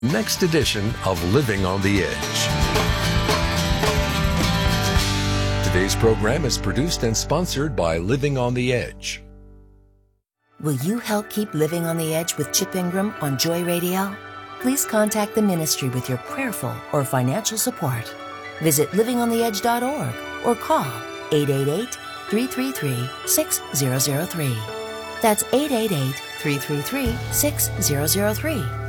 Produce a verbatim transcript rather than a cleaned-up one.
Next edition of Living on the Edge. Today's program is produced and sponsored by Living on the Edge. Will you help keep Living on the Edge with Chip Ingram on Joy Radio? Please contact the ministry with your prayerful or financial support. Visit living on the edge dot org or call eight eight eight, three three three, six zero zero three. That's eight eight eight, three three three, six zero zero three.